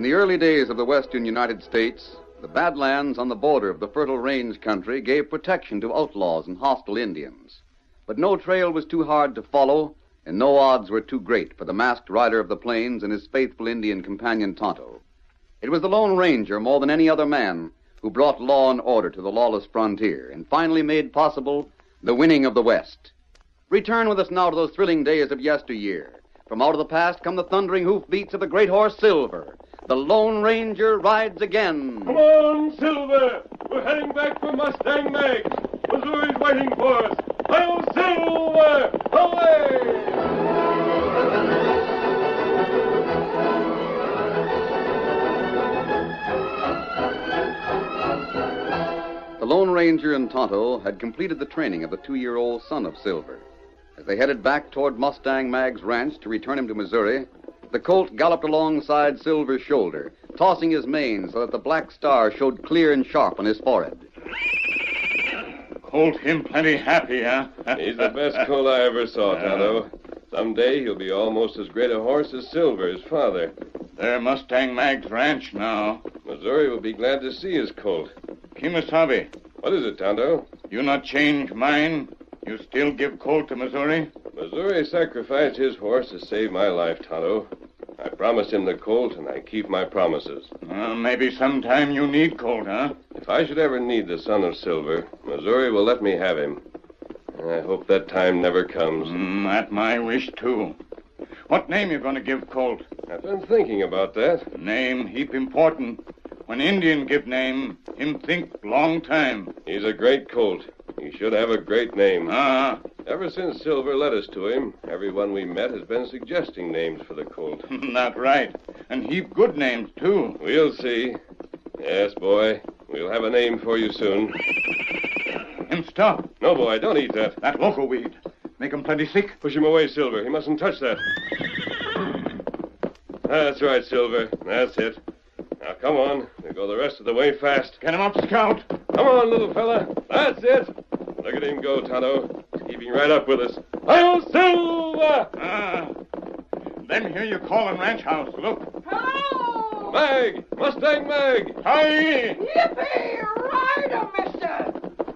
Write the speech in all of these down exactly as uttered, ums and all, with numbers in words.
In the early days of the western United States, the Badlands on the border of the Fertile Range country gave protection to outlaws and hostile Indians. But no trail was too hard to follow, and no odds were too great for the masked rider of the plains and his faithful Indian companion Tonto. It was the Lone Ranger, more than any other man, who brought law and order to the lawless frontier and finally made possible the winning of the West. Return with us now to those thrilling days of yesteryear. From out of the past come the thundering hoofbeats of the great horse Silver. The Lone Ranger rides again. Come on, Silver! We're heading back for Mustang Mag. Missouri's waiting for us. Hail, Silver! Away! The Lone Ranger and Tonto had completed the training of the two-year-old son of Silver. As they headed back toward Mustang Mag's ranch to return him to Missouri, the colt galloped alongside Silver's shoulder, tossing his mane so that the black star showed clear and sharp on his forehead. Colt him plenty happy, huh? He's the best colt I ever saw, Tonto. Someday he'll be almost as great a horse as Silver, his father. They're Mustang Mag's ranch now. Missouri will be glad to see his colt. Kemosabe. What is it, Tonto? You not change mine? You still give Colt to Missouri? Missouri sacrificed his horse to save my life, Tonto. I promised him the colt, and I keep my promises. Well, maybe sometime you need Colt, huh? If I should ever need the son of Silver, Missouri will let me have him. I hope that time never comes. Mm, that's my wish, too. What name you going to give Colt? I've been thinking about that. Name heap important. When Indian give name, him think long time. He's a great colt. He should have a great name. Ah. Ever since Silver led us to him, everyone we met has been suggesting names for the colt. Not right. And heap good names, too. We'll see. Yes, boy. We'll have a name for you soon. Him stop. No, boy, don't eat that. That loco weed. Make him plenty sick. Push him away, Silver. He mustn't touch that. That's right, Silver. That's it. Now, come on. We'll go the rest of the way fast. Get him up, Scout. Come on, little fella. That's it. Look at him go, Tonto. He's keeping right up with us. Hail, Silver! Ah. Them hear you calling ranch house. Look. Hello! Mag! Mustang Mag! Hi! Yippee! Ride 'em, mister!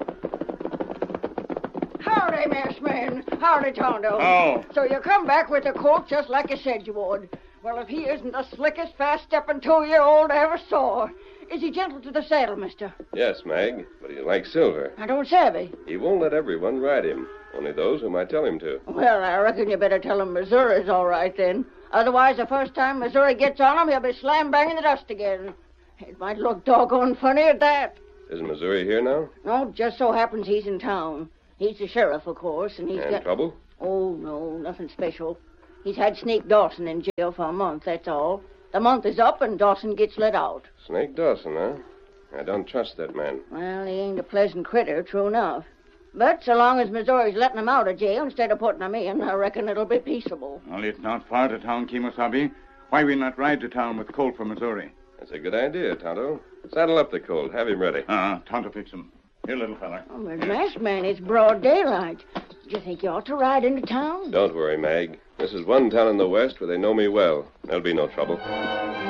Howdy, messman. Howdy, Tonto. Oh. So you come back with the colt just like you said you would. Well, if he isn't the slickest, fast-stepping two-year-old I ever saw. Is he gentle to the saddle, mister? Yes, Mag, but he likes Silver. I don't savvy. He won't let everyone ride him. Only those whom I tell him to. Well, I reckon you better tell him Missouri's all right, then. Otherwise, the first time Missouri gets on him, he'll be slam-banging the dust again. It might look doggone funny at that. Isn't Missouri here now? No, just so happens he's in town. He's the sheriff, of course, and he's And got... trouble? Oh, no, nothing special. He's had Snake Dawson in jail for a month, that's all. The month is up, and Dawson gets let out. Snake Dawson, huh? I don't trust that man. Well, he ain't a pleasant critter, true enough. But so long as Missouri's letting him out of jail instead of putting him in, I reckon it'll be peaceable. Well, it's not far to town, Kemosabe. Why we not ride to town with Colt from Missouri? That's a good idea, Tonto. Saddle up the colt. Have him ready. Ah, Tonto fix him. Here, little fella. Oh, but masked man, it's broad daylight. Do you think you ought to ride into town? Don't worry, Mag. This is one town in the West where they know me well. There'll be no trouble.